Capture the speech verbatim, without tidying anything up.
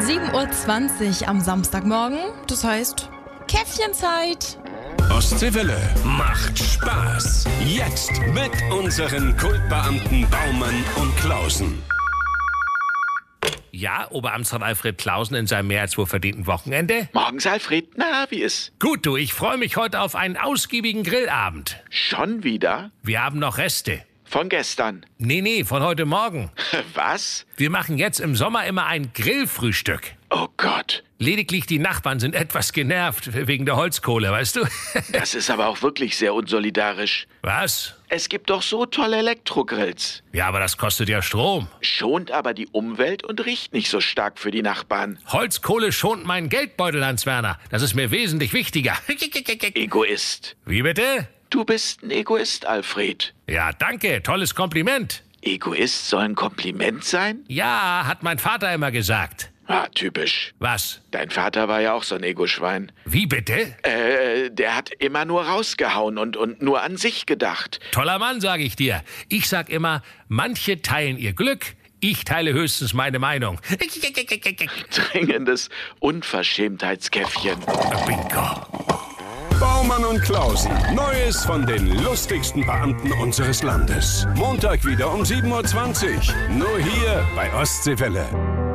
sieben Uhr zwanzig am Samstagmorgen. Das heißt, Käffchenzeit. Ostseewelle macht Spaß. Jetzt mit unseren Kultbeamten Baumann und Klausen. Ja, Oberamtsrat Alfred Klausen in seinem mehr als wohlverdienten Wochenende. Morgens, Alfred. Na, wie ist? Gut, du, ich freue mich heute auf einen ausgiebigen Grillabend. Schon wieder? Wir haben noch Reste. Von gestern? Nee, nee, von heute Morgen. Was? Wir machen jetzt im Sommer immer ein Grillfrühstück. Oh Gott. Lediglich die Nachbarn sind etwas genervt wegen der Holzkohle, weißt du? Das ist aber auch wirklich sehr unsolidarisch. Was? Es gibt doch so tolle Elektrogrills. Ja, aber das kostet ja Strom. Schont aber die Umwelt und riecht nicht so stark für die Nachbarn. Holzkohle schont meinen Geldbeutel, Hans Werner. Das ist mir wesentlich wichtiger. Egoist. Wie bitte? Du bist ein Egoist, Alfred. Ja, danke. Tolles Kompliment. Egoist soll ein Kompliment sein? Ja, hat mein Vater immer gesagt. Ah, typisch. Was? Dein Vater war ja auch so ein Egoschwein. Wie bitte? Äh, der hat immer nur rausgehauen und, und nur an sich gedacht. Toller Mann, sage ich dir. Ich sag immer, manche teilen ihr Glück, ich teile höchstens meine Meinung. Dringendes Unverschämtheitskäffchen. Bingo. Baumann und Klausen. Neues von den lustigsten Beamten unseres Landes. Montag wieder um sieben Uhr zwanzig. Nur hier bei Ostseewelle.